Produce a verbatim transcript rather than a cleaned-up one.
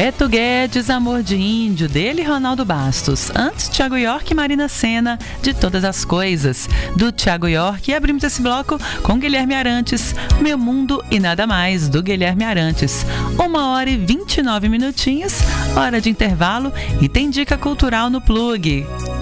Beto Guedes, Amor de Índio, dele Ronaldo Bastos. Antes, Thiago York e Marina Sena, De Todas as Coisas, do Thiago York. E abrimos esse bloco com Guilherme Arantes, Meu Mundo e Nada Mais, do Guilherme Arantes. Uma hora e vinte e nove minutinhos, hora de intervalo e tem dica cultural no Plug.